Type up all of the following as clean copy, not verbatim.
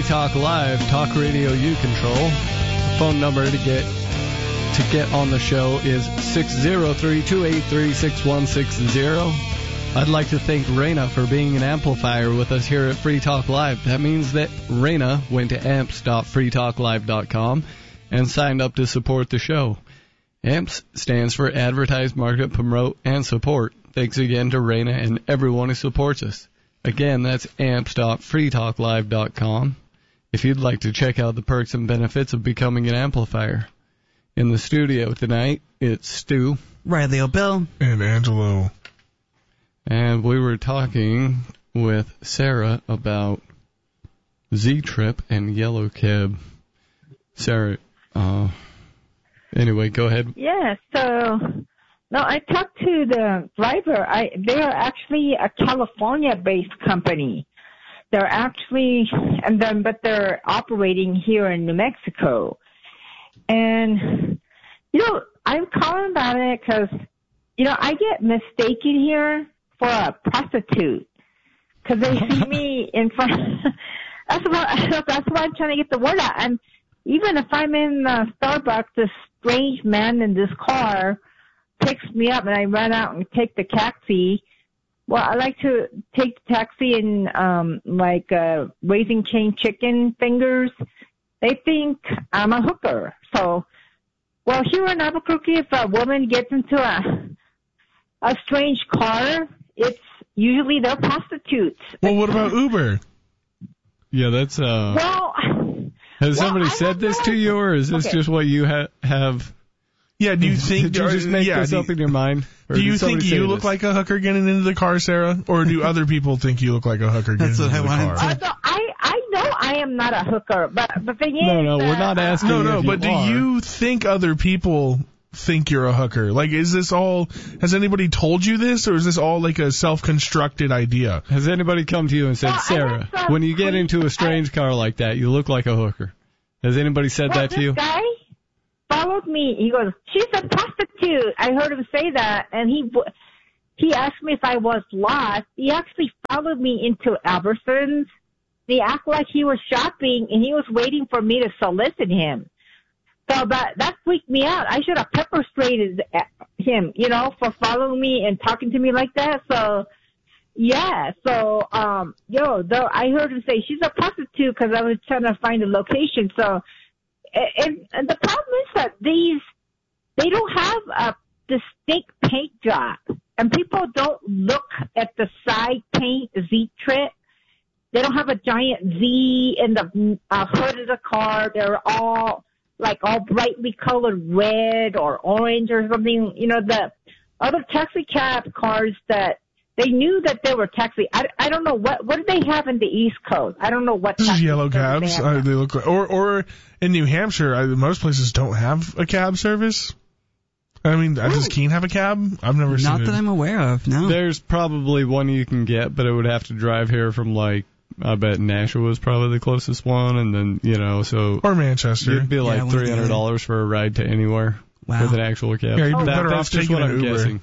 Talk Live, talk radio you control. The phone number to get on the show is 603-283-6160. I'd like to thank Raina for being an amplifier with us here at Free Talk Live. That means that Raina went to amps.freetalklive.com and signed up to support the show. AMPS stands for Advertise, Market, Promote, and Support. Thanks again to Raina and everyone who supports us. Again, that's amps.freetalklive.com if you'd like to check out the perks and benefits of becoming an amplifier. In the studio tonight, it's Stu, Riley O'Bill, and Angelo. And we were talking with Sarah about Z-Trip and Yellow Cab. Sarah, anyway, go ahead. Yeah, so, no, I talked to the driver. They are actually a California-based company. They're actually, but they're operating here in New Mexico. And, I'm calling about it because, I get mistaken here for a prostitute because they see me in front. That's why I'm trying to get the word out. And even if I'm in Starbucks, this strange man in this car picks me up and I run out and take the taxi. Well, I like to take the taxi in Raising Chain chicken fingers. They think I'm a hooker. So, well, here in Albuquerque, if a woman gets into a strange car, it's usually they're prostitutes. Well, what about Uber? Yeah, that's Has somebody said this to you, or is this just what you have? Yeah, do you think... Did you just make this up in your mind? Do you think you look like a hooker getting into the car, Sarah? Or do other people think you look like a hooker getting into the car? I know I am not a hooker, but the thing is... No, we're not asking you if but do you think other people think you're a hooker? Like, is this all... Has anybody told you this, or is this all like a self-constructed idea? Has anybody come to you and said, Sarah, when you get into a strange car like that, you look like a hooker? Has anybody said that to you? This guy followed me. He goes, she's a prostitute. I heard him say that, and he asked me if I was lost. He actually followed me into Albertsons. He acted like he was shopping, and he was waiting for me to solicit him. So that freaked me out. I should have pepper sprayed him, for following me and talking to me like that. So, yeah. So, I heard him say she's a prostitute because I was trying to find a location. So, and the problem is that they don't have a distinct paint job, and people don't look at the side paint Z-Trip. They don't have a giant Z in the hood of the car. They're all brightly colored red or orange or something. The other taxi cab cars that they knew that they were taxi. I don't know what do they have in the East Coast. I don't know what. This is yellow cabs. They look like, or in New Hampshire, most places don't have a cab service. I mean, does Keene have a cab? I've never seen it. Not that I'm aware of. No. There's probably one you can get, but it would have to drive here from I bet Nashua was probably the closest one, and then, so... Or Manchester. It'd be like $300 for a ride to anywhere with an actual cab. Yeah, you'd be better off taking an Uber. Guessing.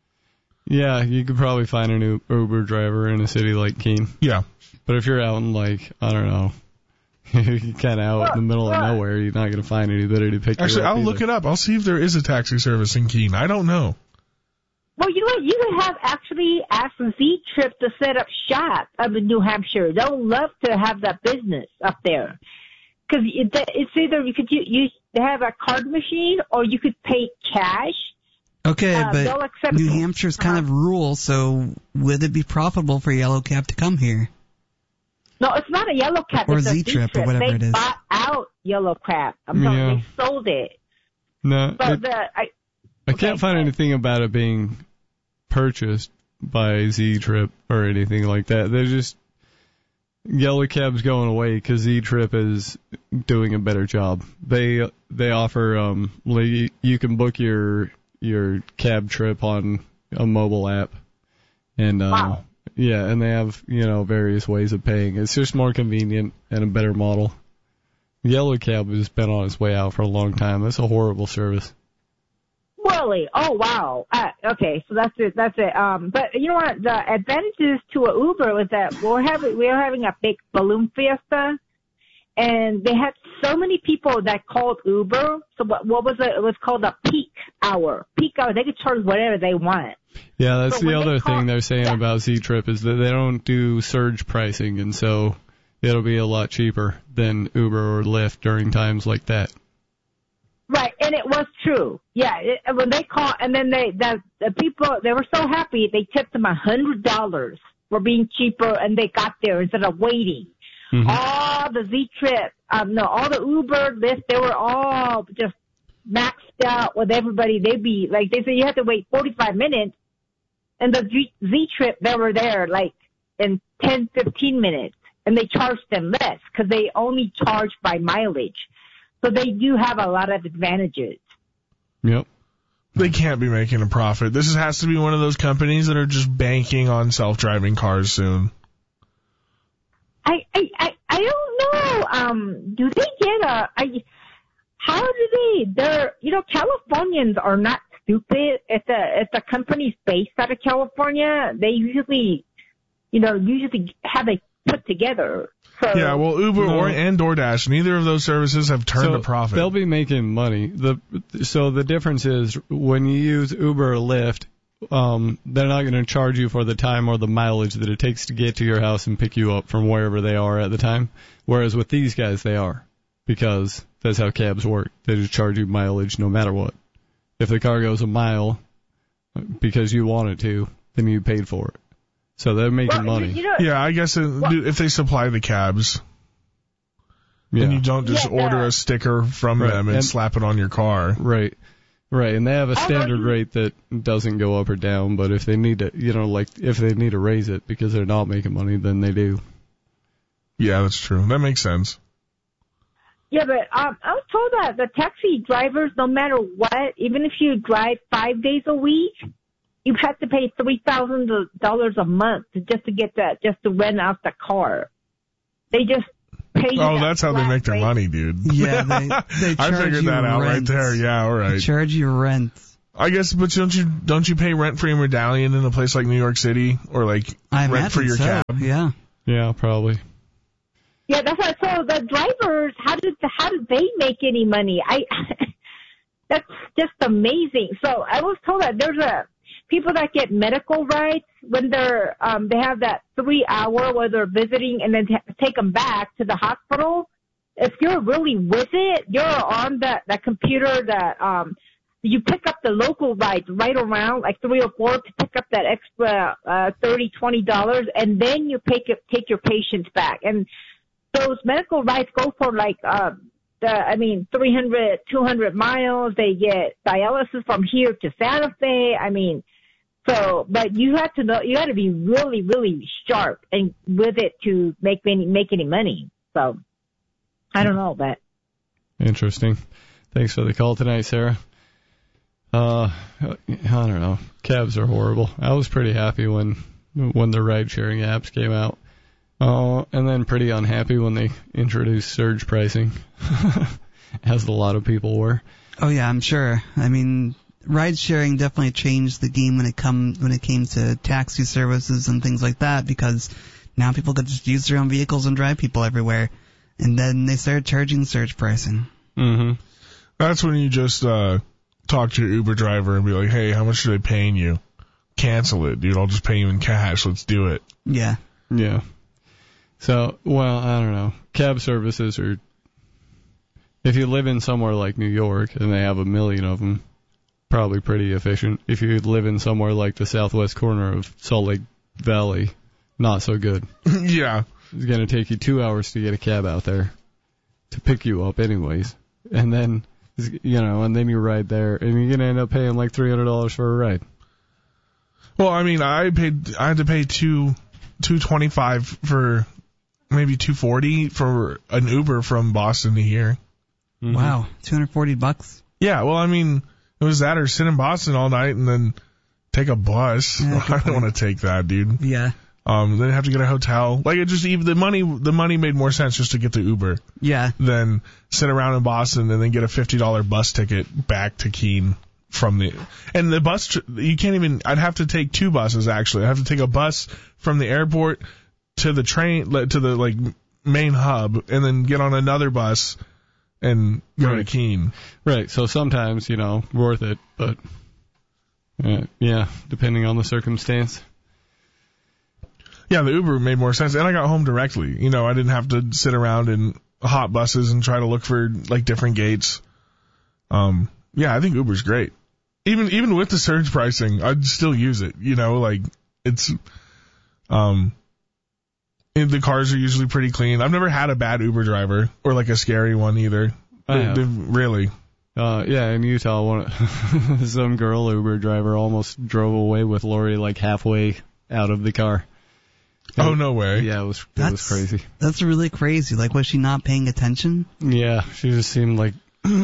Yeah, you could probably find an Uber driver in a city like Keene. Yeah. But if you're out in, I don't know, you're kind of out in the middle of nowhere, you're not going to find anybody to pick you up. Actually, I'll look it up. I'll see if there is a taxi service in Keene. I don't know. Well, you know what? You could have actually asked Z-Trip to set up shop up in New Hampshire. They'll love to have that business up there. Because it's either you could have a card machine or you could pay cash. Okay, but New Hampshire's kind of rural, so would it be profitable for Yellow Cab to come here? No, it's not a Yellow Cab. Or it's Z-Trip or whatever it is. They bought out Yellow Cab. I'm sorry, they sold it. No, but I can't find anything about it being purchased by Z-Trip or anything like that. They're just Yellow Cab's going away because Z-Trip is doing a better job. They offer you can book your cab trip on a mobile app, and wow. Yeah, and they have various ways of paying. It's just more convenient and a better model. Yellow Cab has been on its way out for a long time. It's a horrible service. Really? Oh, wow. Okay, so that's it. But you know what? The advantages to an Uber was that we're having a big balloon fiesta, and they had so many people that called Uber. So what was it? It was called a peak hour. Peak hour. They could charge whatever they want. Yeah, that's the other thing they're saying about Z-Trip is that they don't do surge pricing, and so it'll be a lot cheaper than Uber or Lyft during times like that. Right, and it was true. Yeah, when they called, and then the people, they were so happy, they tipped them $100 for being cheaper, and they got there instead of waiting. Mm-hmm. All the Z-Trip, all the Uber, Lyft, they were all just maxed out with everybody. They said you had to wait 45 minutes, and the Z-Trip, they were there like in 10, 15 minutes, and they charged them less because they only charge by mileage. So they do have a lot of advantages. Yep. They can't be making a profit. This has to be one of those companies that are just banking on self-driving cars soon. I don't know. Do they get how do they, Californians are not stupid. If the company's based out of California, they usually have it put together. So, yeah, well, Uber and DoorDash, neither of those services have turned a profit. They'll be making money. So the difference is when you use Uber or Lyft, they're not going to charge you for the time or the mileage that it takes to get to your house and pick you up from wherever they are at the time. Whereas with these guys, they are, because that's how cabs work. They just charge you mileage no matter what. If the car goes a mile because you want it to, then you paid for it. So they're making money. Yeah, I guess if they supply the cabs, then you don't just order a sticker from them and slap it on your car. Right. Right, and they have a standard rate that doesn't go up or down, but if they need to, if they need to raise it because they're not making money, then they do. Yeah, that's true. That makes sense. Yeah, but I was told that the taxi drivers, no matter what, even if you drive 5 days a week, you have to pay $3,000 a month just to rent out the car. They just pay you. Oh, that's how they make their money, dude. Yeah, they charge I figured that out right there. Yeah, all right. They charge you rent. I guess, but don't you pay rent for your medallion in a place like New York City, or like rent for your cab? Yeah. Yeah, probably. Yeah, that's what. So the drivers, how did they make any money? That's just amazing. So I was told that there's people that get medical rights when they're they have that 3 hour where they're visiting and then take them back to the hospital. If you're really with it, you're on that computer that you pick up the local rights right around like 3 or 4 to pick up that extra $30-$20, and then you take your patients back. And those medical rights go for like 300, 200 miles. They get dialysis from here to Santa Fe. But you have to know, you got to be really, really sharp and with it to make any money. So, I don't know, but. Interesting. Thanks for the call tonight, Sarah. I don't know. Cabs are horrible. I was pretty happy when the ride-sharing apps came out. And then pretty unhappy when they introduced surge pricing, as a lot of people were. Oh yeah, I'm sure. Ride sharing definitely changed the game when it came to taxi services and things like that, because now people could just use their own vehicles and drive people everywhere. And then they started charging surge pricing. Mm-hmm. That's when you just talk to your Uber driver and be like, hey, how much are they paying you? Cancel it, dude. I'll just pay you in cash. Let's do it. Yeah. Yeah. So, well, I don't know. Cab services are, if you live in somewhere like New York and they have 1 million of them, probably pretty efficient. If you live in somewhere like the southwest corner of Salt Lake Valley, not so good. Yeah. It's going to take you 2 hours to get a cab out there to pick you up anyways. And then, and then you ride there and you're going to end up paying like $300 for a ride. Well, I had to pay $225 for maybe $240 for an Uber from Boston to here. Mm-hmm. Wow, $240? Yeah, well, it was that or sit in Boston all night and then take a bus. Yeah, I don't want to take that, dude. Yeah. Then have to get a hotel. Like, it just, even the money made more sense just to get the Uber. Yeah. Than sit around in Boston and then get a $50 bus ticket back to Keene and the bus, you can't even, I'd have to take 2 buses actually. I'd have to take a bus from the airport to the train, to the main hub and then get on another bus and go to Keene. Right. So sometimes, worth it, but yeah, depending on the circumstance. Yeah, the Uber made more sense, and I got home directly. I didn't have to sit around in hot buses and try to look for like different gates. Yeah, I think Uber's great. Even with the surge pricing, I'd still use it. It's the cars are usually pretty clean. I've never had a bad Uber driver or like a scary one either. Really. Yeah, in Utah, some girl Uber driver almost drove away with Lori like halfway out of the car. Oh, no way. Yeah, it was crazy. That's really crazy. Like, was she not paying attention? Yeah, she just seemed like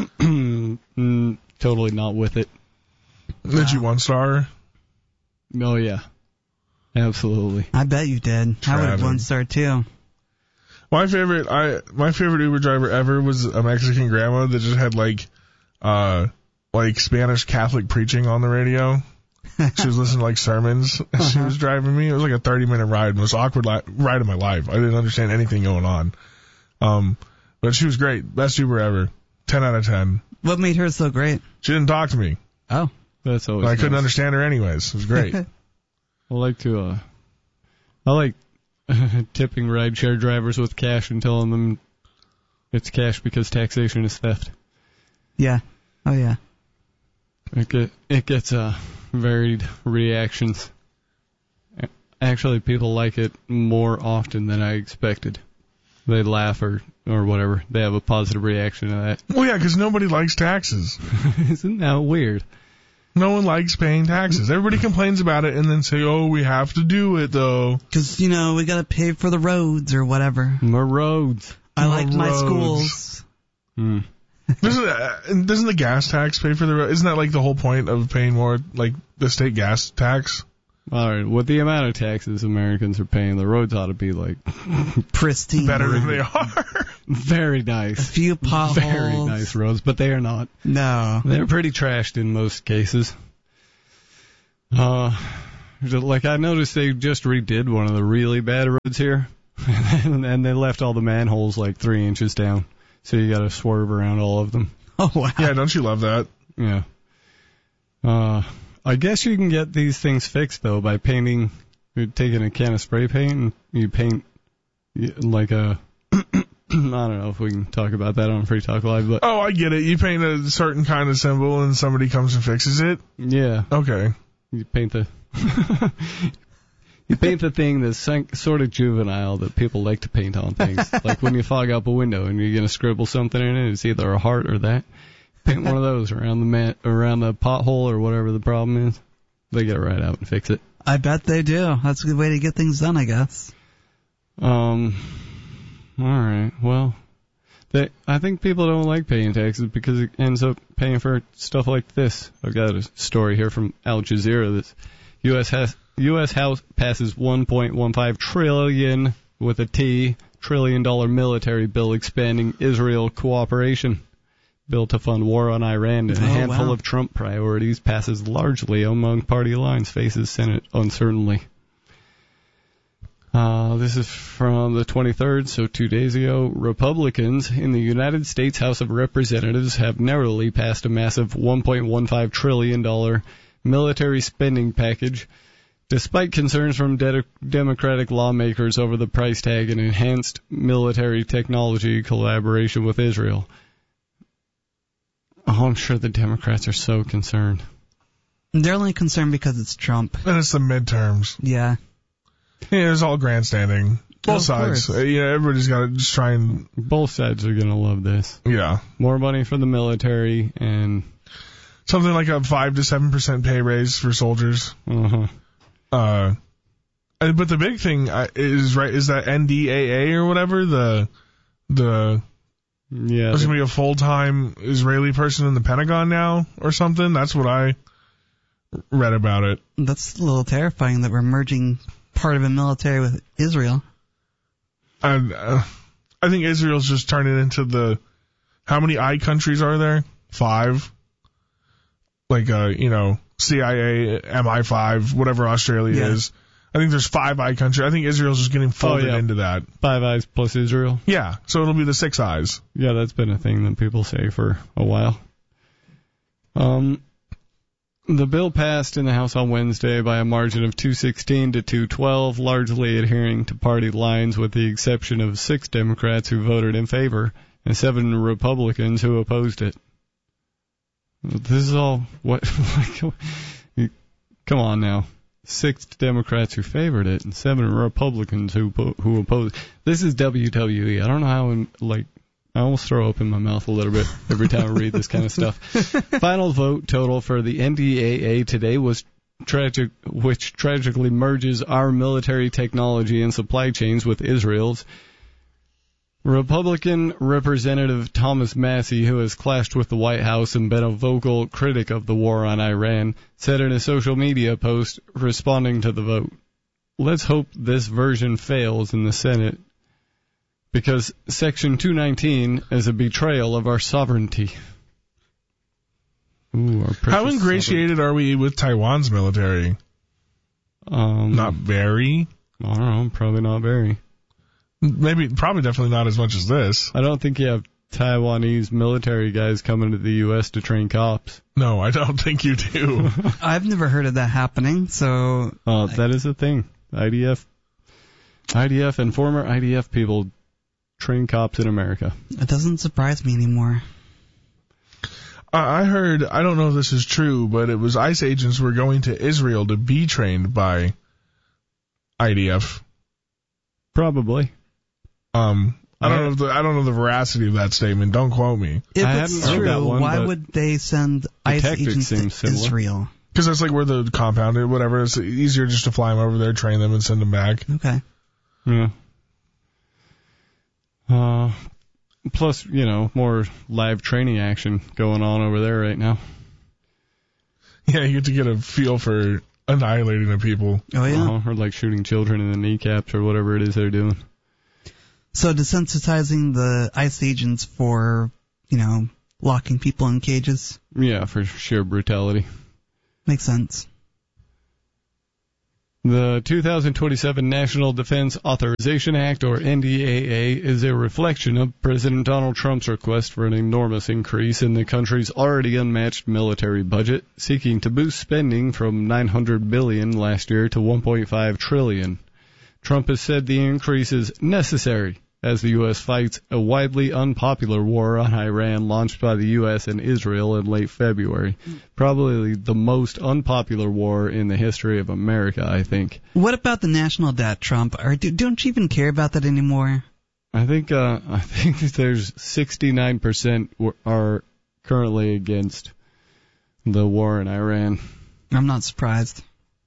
totally not with it. Did you one-star? Oh, yeah. Absolutely. I bet you did. I would have one-star too. My favorite Uber driver ever was a Mexican grandma that just had like Spanish Catholic preaching on the radio. She was listening to like sermons as she was driving me. It was like a 30-minute ride. The most awkward ride of my life. I didn't understand anything going on. But she was great. Best Uber ever. 10 out of 10. What made her so great? She didn't talk to me. Oh. That's always I couldn't understand her anyways. It was great. I like tipping rideshare drivers with cash and telling them it's cash because taxation is theft. Yeah. Oh, yeah. It gets varied reactions. Actually, people like it more often than I expected. They laugh or whatever. They have a positive reaction to that. Well, yeah, because nobody likes taxes. Isn't that weird? No one likes paying taxes. Everybody complains about it and then say, oh, we have to do it, though. Because, we got to pay for the roads or whatever. My roads. I like my schools. Doesn't the gas tax pay for the road? Isn't that like the whole point of paying more, like the state gas tax? All right, with the amount of taxes Americans are paying, the roads ought to be like pristine. Better than they are. Very nice. A few potholes. Very nice roads, but they are not. No. They're pretty trashed in most cases. Like I noticed they just redid one of the really bad roads here, and they left all the manholes like 3 inches down, so you got to swerve around all of them. Oh wow! Yeah, don't you love that? Yeah. I guess you can get these things fixed though by painting. You're taking a can of spray paint and you paint like a. I don't know if we can talk about that on Free Talk Live, but oh, I get it. You paint a certain kind of symbol and somebody comes and fixes it. Yeah. Okay. You paint the. You paint the thing that's sort of juvenile that people like to paint on things. Like when you fog up a window and you're going to scribble something in it, it's either a heart or that. Paint one of those around the pothole or whatever the problem is. They get it right out and fix it. I bet they do. That's a good way to get things done, I guess. All right. Well, I think people don't like paying taxes because it ends up paying for stuff like this. I've got a story here from Al Jazeera that U.S. House passes $1.15 trillion with a T trillion-dollar military bill expanding Israel cooperation. Bill to fund war on Iran and a handful of Trump priorities passes largely among party lines, faces Senate uncertainty. This is from the 23rd, so 2 days ago. Republicans in the United States House of Representatives have narrowly passed a massive $1.15 trillion military spending package, despite concerns from Democratic lawmakers over the price tag and enhanced military technology collaboration with Israel. Oh, I'm sure the Democrats are so concerned. They're only concerned because it's Trump. And it's the midterms. Yeah. Yeah, it's all grandstanding. Both sides. Everybody's got to just try and... Both sides are going to love this. Yeah. More money for the military and... Something like a 5 to 7% pay raise for soldiers. Uh-huh. But the big thing is that NDAA or whatever, yeah, there's going to be a full-time Israeli person in the Pentagon now or something. That's what I read about it. That's a little terrifying that we're merging part of a military with Israel. I think Israel's just turning into how many I countries are there? 5. Like, CIA, MI5, whatever Australia is. I think there's Five Eye country. I think Israel's just getting folded into that. Five Eyes plus Israel. Yeah, so it'll be the Six Eyes. Yeah, that's been a thing that people say for a while. The bill passed in the House on Wednesday by a margin of 216 to 212, largely adhering to party lines with the exception of 6 Democrats who voted in favor and 7 Republicans who opposed it. This is all what... Come on now. 6 Democrats who favored it and 7 Republicans who opposed. This is WWE. I don't know how, I almost throw up in my mouth a little bit every time I read this kind of stuff. Final vote total for the NDAA today was tragic, which tragically merges our military technology and supply chains with Israel's. Republican Representative Thomas Massie, who has clashed with the White House and been a vocal critic of the war on Iran, said in a social media post responding to the vote, "Let's hope this version fails in the Senate because Section 219 is a betrayal of our sovereignty." Ooh, our How ingratiated are we with Taiwan's military? Not very. I don't know, probably not very. Probably definitely not as much as this. I don't think you have Taiwanese military guys coming to the U.S. to train cops. No, I don't think you do. I've never heard of that happening, so... that is a thing. IDF and former IDF people train cops in America. It doesn't surprise me anymore. I heard, I don't know if this is true, but it was ICE agents were going to Israel to be trained by IDF. Probably. I don't know the veracity of that statement. Don't quote me. If it's true, why would they send ICE agents to Israel? Because that's like where the compound is, whatever. It's easier just to fly them over there, train them, and send them back. Okay. Yeah. Plus, more live training action going on over there right now. Yeah, you get to get a feel for annihilating the people. Oh, yeah. Or like shooting children in the kneecaps or whatever it is they're doing. So desensitizing the ICE agents for, locking people in cages? Yeah, for sheer brutality. Makes sense. The 2027 National Defense Authorization Act, or NDAA, is a reflection of President Donald Trump's request for an enormous increase in the country's already unmatched military budget, seeking to boost spending from $900 billion last year to $1.5 trillion. Trump has said the increase is necessary as the U.S. fights a widely unpopular war on Iran launched by the U.S. and Israel in late February. Probably the most unpopular war in the history of America, I think. What about the national debt, Trump? Don't you even care about that anymore? I think there's 69% are currently against the war in Iran. I'm not surprised.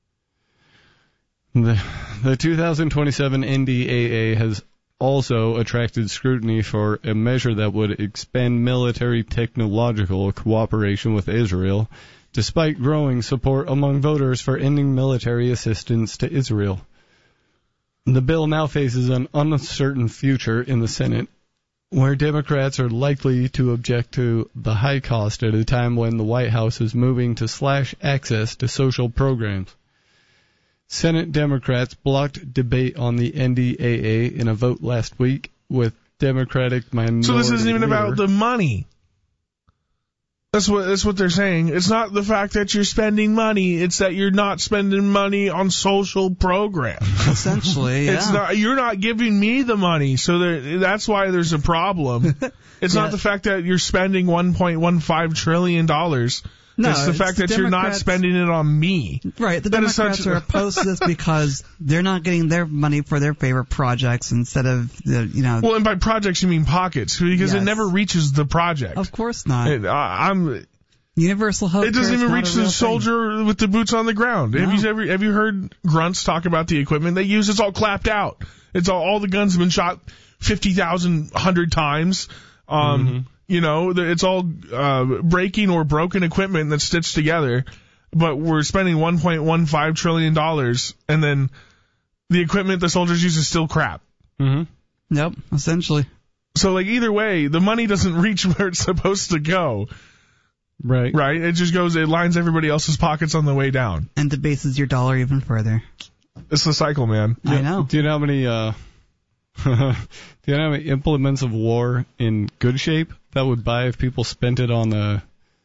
The 2027 NDAA has also attracted scrutiny for a measure that would expand military technological cooperation with Israel, despite growing support among voters for ending military assistance to Israel. The bill now faces an uncertain future in the Senate, where Democrats are likely to object to the high cost at a time when the White House is moving to slash access to social programs. Senate Democrats blocked debate on the NDAA in a vote last week with Democratic minority. So this isn't even leader. about the money. That's what they're saying. It's not the fact that you're spending money. It's that you're not spending money on social programs. Essentially, yeah. You're not giving me the money, so that's why there's a problem. It's not the fact that you're spending $1.15 trillion. No, it's the fact that you're not spending it on me. Right. The Democrats are opposed to this because they're not getting their money for their favorite projects instead of Well, and by projects you mean pockets, because it never reaches the project. Of course not. Universal health. It doesn't even reach the soldier with the boots on the ground. No. Have you heard grunts talk about the equipment they use? It's all clapped out. It's all the guns have been shot 50,000, 100 times. It's all breaking or broken equipment that's stitched together, but we're spending $1.15 trillion, and then the equipment the soldiers use is still crap. Mm-hmm. Yep, essentially. So, either way, the money doesn't reach where it's supposed to go. Right. Right? It lines everybody else's pockets on the way down. And debases your dollar even further. It's the cycle, man. I know. Do you know how many do you know how many implements of war in good shape that would buy if people spent it on the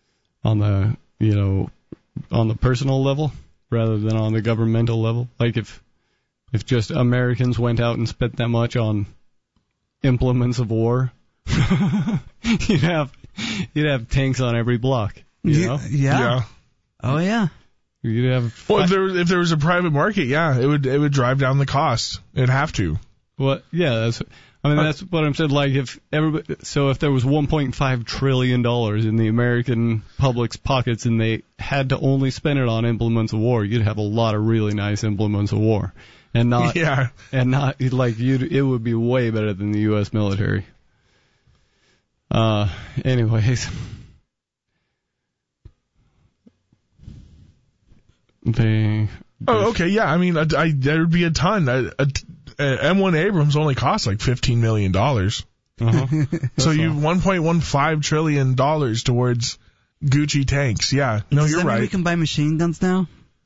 personal level rather than on the governmental level? Like if just Americans went out and spent that much on implements of war, you'd have tanks on every block. You know? Yeah. Oh yeah. You'd have. Well, if there was a private market, yeah, it would drive down the cost. It'd have to. Well, yeah, that's what I'm saying. Like if there was $1.5 trillion in the American public's pockets and they had to only spend it on implements of war, you'd have a lot of really nice implements of war, and not it would be way better than the U.S. military. Anyways. Okay, yeah. I mean, there would be a ton. M1 Abrams only costs like $15 million. So you $1.15 trillion towards Gucci tanks. Yeah, no, you're right. We can buy machine guns now.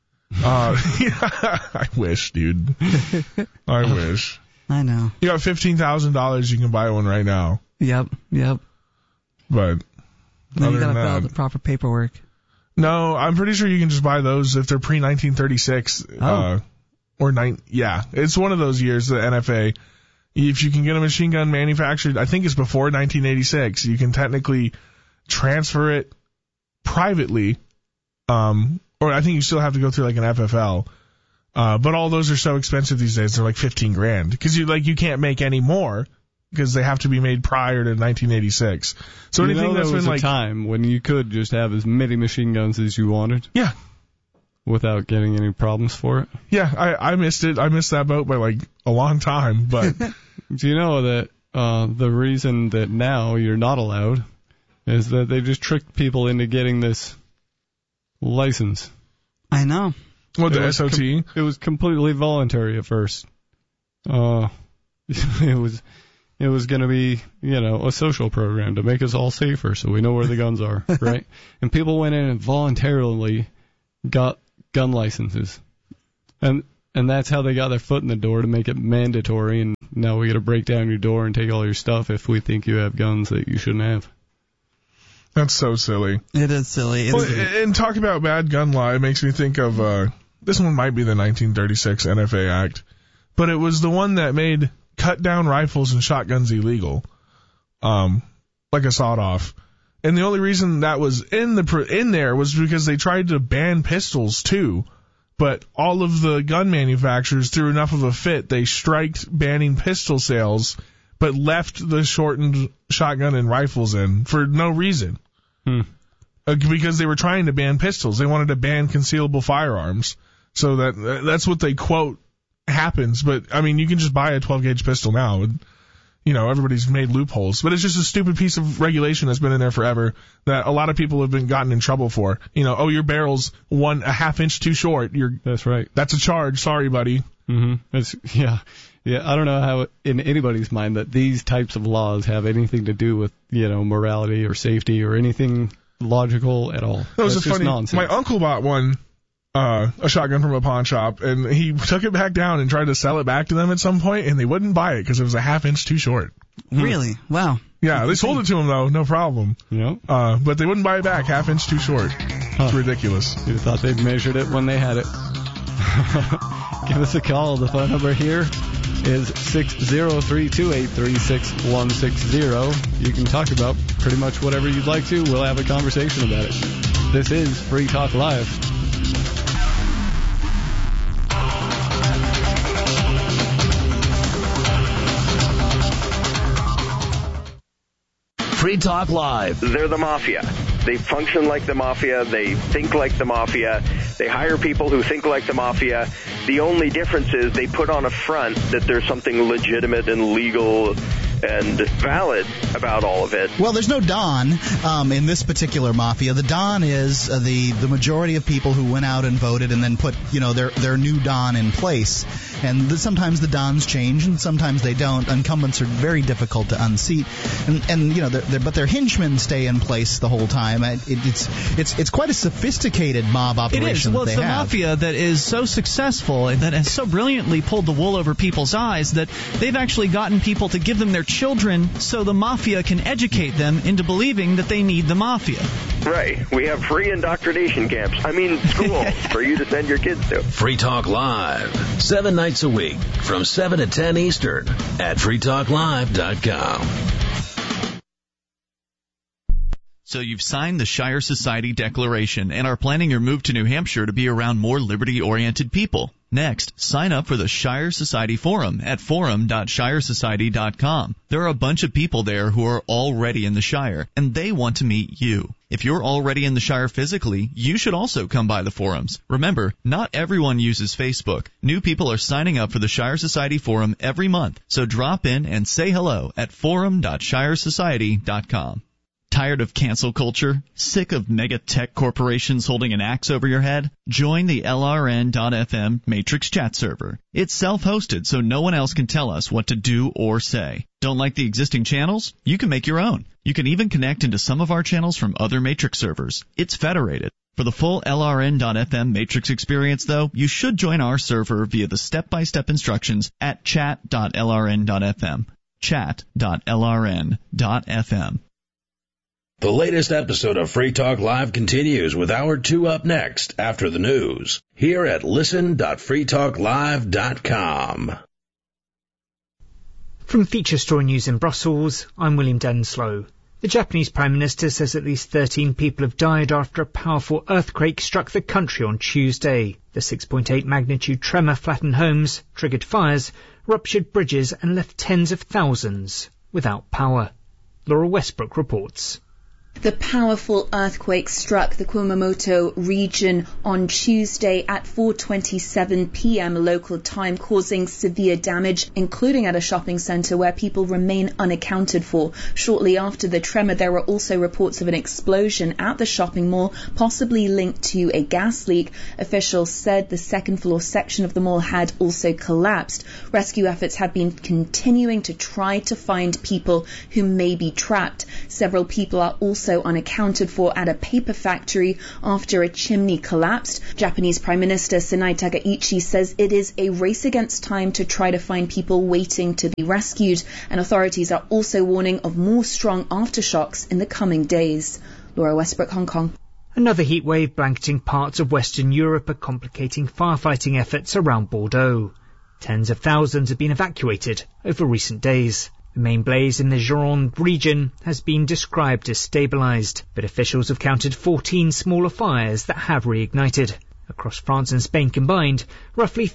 I wish, dude. I wish. I know. You got $15,000. You can buy one right now. Yep. But then you gotta fill out the proper paperwork. No, I'm pretty sure you can just buy those if they're pre-1936. Oh. Yeah, it's one of those years, the NFA. If you can get a machine gun manufactured, I think it's before 1986, you can technically transfer it privately, or I think you still have to go through like an FFL. But all those are so expensive these days, they're like $15,000 because you can't make any more because they have to be made prior to 1986. So anything that's been like a time when you could just have as many machine guns as you wanted. Yeah. Without getting any problems for it. Yeah, I missed it. I missed that boat by like a long time. But do you know that the reason that now you're not allowed is that they just tricked people into getting this license? I know. What, the SOT? It was completely voluntary at first. It was going to be, a social program to make us all safer so we know where the guns are, right? And people went in and voluntarily got gun licenses. And that's how they got their foot in the door to make it mandatory, and now we got to break down your door and take all your stuff if we think you have guns that you shouldn't have. That's so silly. It is silly. And talk about bad gun law, it makes me think of, this one might be the 1936 NFA Act, but it was the one that made cut down rifles and shotguns illegal, like a sawed-off. And the only reason that was in there was because they tried to ban pistols too. But all of the gun manufacturers threw enough of a fit, they striked banning pistol sales, but left the shortened shotgun and rifles in for no reason. Because they were trying to ban pistols. They wanted to ban concealable firearms. So that's what they quote happens. But, I mean, you can just buy a 12-gauge pistol now. Everybody's made loopholes. But it's just a stupid piece of regulation that's been in there forever that a lot of people have been gotten in trouble for. Your barrel's a half inch too short. That's right. That's a charge. Sorry, buddy. Mm-hmm. Yeah. I don't know how in anybody's mind that these types of laws have anything to do with, morality or safety or anything logical at all. That was funny. Nonsense. My uncle bought one. A shotgun from a pawn shop, and he took it back down and tried to sell it back to them at some point, and they wouldn't buy it because it was a half inch too short. Really? Wow. Yeah, they sold it to him though, no problem. Yep. But they wouldn't buy it back, half inch too short. It's ridiculous. You thought they'd measured it when they had it. Give us a call. The phone number here is 603-283-6160. You can talk about pretty much whatever you'd like to. We'll have a conversation about it. This is Free Talk Live. Free Talk Live. They're the mafia. They function like the mafia. They think like the mafia. They hire people who think like the mafia. The only difference is they put on a front that there's something legitimate and legal and valid about all of it. Well, there's no Don in this particular mafia. The Don is the majority of people who went out and voted and then put their new Don in place. And sometimes the dons change, and sometimes they don't. Incumbents are very difficult to unseat, and but their henchmen stay in place the whole time. It's quite a sophisticated mob operation. It is. Well, it's the have. mafia that is so successful and that has so brilliantly pulled the wool over people's eyes that they've actually gotten people to give them their children so the mafia can educate them into believing that they need the mafia. Right. We have free indoctrination camps. Schools for you to send your kids to. Free Talk Live, 7 nights a week from 7 to 10 Eastern at freetalklive.com. So you've signed the Shire Society Declaration and are planning your move to New Hampshire to be around more liberty-oriented people. Next, sign up for the Shire Society Forum at forum.shiresociety.com. There are a bunch of people there who are already in the Shire, and they want to meet you. If you're already in the Shire physically, you should also come by the forums. Remember, not everyone uses Facebook. New people are signing up for the Shire Society Forum every month, so drop in and say hello at forum.shiresociety.com. Tired of cancel culture? Sick of mega tech corporations holding an axe over your head? Join the LRN.FM Matrix chat server. It's self-hosted, so no one else can tell us what to do or say. Don't like the existing channels? You can make your own. You can even connect into some of our channels from other Matrix servers. It's federated. For the full LRN.FM Matrix experience, though, you should join our server via the step-by-step instructions at chat.lrn.fm. Chat.lrn.fm. The latest episode of Free Talk Live continues with Hour 2 up next after the news here at listen.freetalklive.com. From Feature Story News in Brussels, I'm William Denslow. The Japanese Prime Minister says at least 13 people have died after a powerful earthquake struck the country on Tuesday. The 6.8 magnitude tremor flattened homes, triggered fires, ruptured bridges and left tens of thousands without power. Laura Westbrook reports. The powerful earthquake struck the Kumamoto region on Tuesday at 4:27 p.m. local time, causing severe damage, including at a shopping centre where people remain unaccounted for. Shortly after the tremor, there were also reports of an explosion at the shopping mall, possibly linked to a gas leak. Officials said the second-floor section of the mall had also collapsed. Rescue efforts have been continuing to try to find people who may be trapped. Several people are also unaccounted for at a paper factory after a chimney collapsed. Japanese Prime Minister Sanae Takaichi says it is a race against time to try to find people waiting to be rescued, and authorities are also warning of more strong aftershocks in the coming days. Laura Westbrook, Hong Kong. Another heatwave blanketing parts of Western Europe are complicating firefighting efforts around Bordeaux. Tens of thousands have been evacuated over recent days. The main blaze in the Gironde region has been described as stabilised, but officials have counted 14 smaller fires that have reignited. Across France and Spain combined, roughly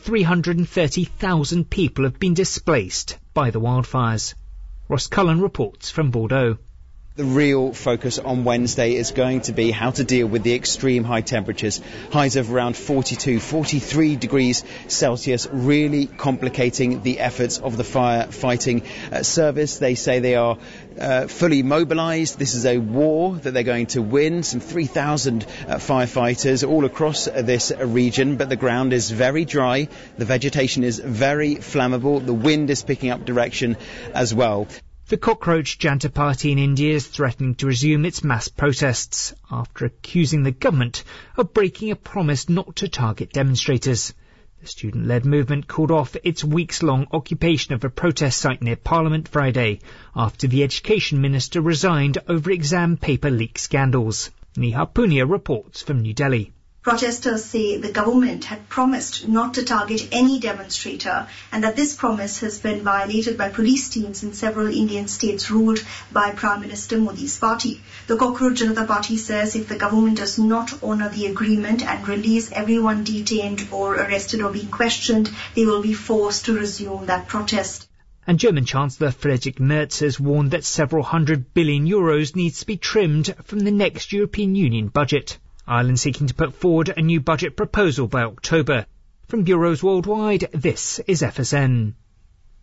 330,000 people have been displaced by the wildfires. Ross Cullen reports from Bordeaux. The real focus on Wednesday is going to be how to deal with the extreme high temperatures, highs of around 42, 43 degrees Celsius, really complicating the efforts of the firefighting service. They say they are fully mobilised. This is a war that they're going to win. Some 3,000 firefighters all across this region, but the ground is very dry. The vegetation is very flammable. The wind is picking up direction as well. The Cockroach Janta Party in India is threatening to resume its mass protests after accusing the government of breaking a promise not to target demonstrators. The student-led movement called off its weeks-long occupation of a protest site near Parliament Friday after the Education Minister resigned over exam paper leak scandals. Neha Punia reports from New Delhi. Protesters say the government had promised not to target any demonstrator and that this promise has been violated by police teams in several Indian states ruled by Prime Minister Modi's party. The Cockroach Janata Party says if the government does not honour the agreement and release everyone detained or arrested or being questioned, they will be forced to resume that protest. And German Chancellor Friedrich Merz has warned that several €100 billion needs to be trimmed from the next European Union budget. Ireland seeking to put forward a new budget proposal by October. From bureaus worldwide, this is FSN.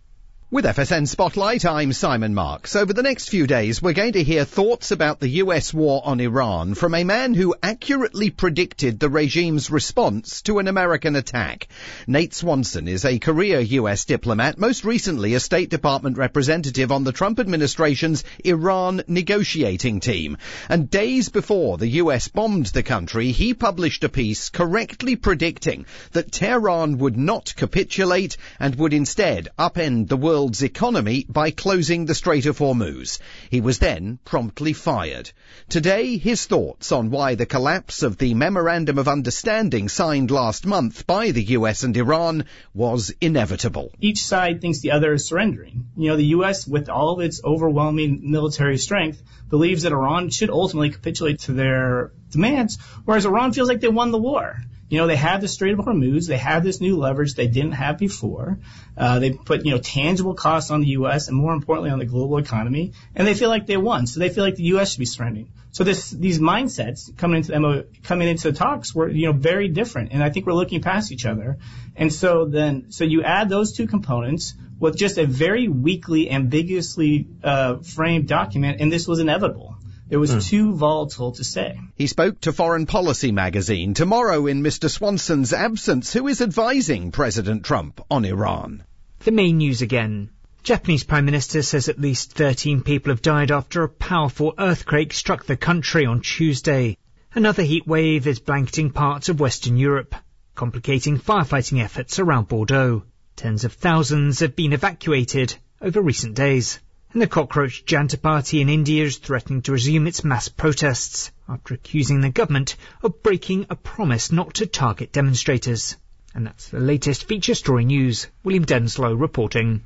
With FSN Spotlight, I'm Simon Marks. Over the next few days, we're going to hear thoughts about the US war on Iran from a man who accurately predicted the regime's response to an American attack. Nate Swanson is a career US diplomat, most recently a State Department representative on the Trump administration's Iran negotiating team. And days before the US bombed the country, he published a piece correctly predicting that Tehran would not capitulate and would instead upend the world's economy by closing the Strait of Hormuz. He was then promptly fired. Today, his thoughts on why the collapse of the Memorandum of Understanding signed last month by the US and Iran was inevitable. Each side thinks the other is surrendering. You know, the US, with all of its overwhelming military strength, believes that Iran should ultimately capitulate to their demands, whereas Iran feels like they won the war. You know, they have the Strait of Hormuz. They have this new leverage they didn't have before. They put, tangible costs on the U.S. and more importantly on the global economy, and they feel like they won. So they feel like the U.S. should be surrendering. So these mindsets coming into the talks were, very different. And I think we're looking past each other. And so you add those two components with just a very weakly, ambiguously framed document, and this was inevitable. It was too volatile to say. He spoke to Foreign Policy magazine. Tomorrow, in Mr. Swanson's absence, who is advising President Trump on Iran? The main news again. Japanese Prime Minister says at least 13 people have died after a powerful earthquake struck the country on Tuesday. Another heat wave is blanketing parts of Western Europe, complicating firefighting efforts around Bordeaux. Tens of thousands have been evacuated over recent days. And the Cockroach Janta Party in India is threatening to resume its mass protests after accusing the government of breaking a promise not to target demonstrators. And that's the latest feature story news. William Denslow reporting.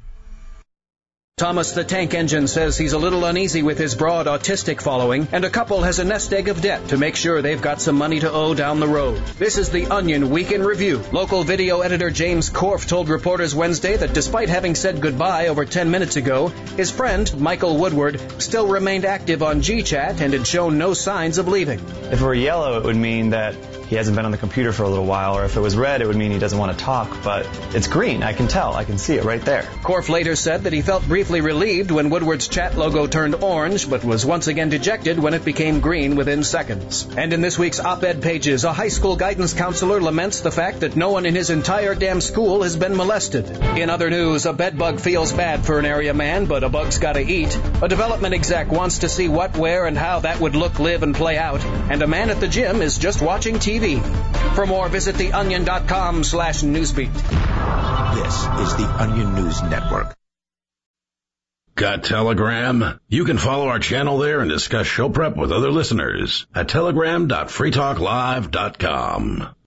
Thomas the Tank Engine says he's a little uneasy with his broad autistic following, and a couple has a nest egg of debt to make sure they've got some money to owe down the road. This is the Onion Week in Review. Local video editor James Korf told reporters Wednesday that despite having said goodbye over 10 minutes ago, his friend, Michael Woodward, still remained active on GChat and had shown no signs of leaving. If it were yellow, it would mean that he hasn't been on the computer for a little while, or if it was red, it would mean he doesn't want to talk, but it's green. I can tell. I can see it right there. Korf later said that he felt briefly relieved when Woodward's chat logo turned orange, but was once again dejected when it became green within seconds. And in this week's op-ed pages, a high school guidance counselor laments the fact that no one in his entire damn school has been molested. In other news, a bedbug feels bad for an area man, but a bug's gotta eat. A development exec wants to see what, where, and how that would look, live, and play out. And a man at the gym is just watching TV. For more, visit theonion.com/newsbeat. This is the Onion News Network. Got Telegram? You can follow our channel there and discuss show prep with other listeners at telegram.freetalklive.com.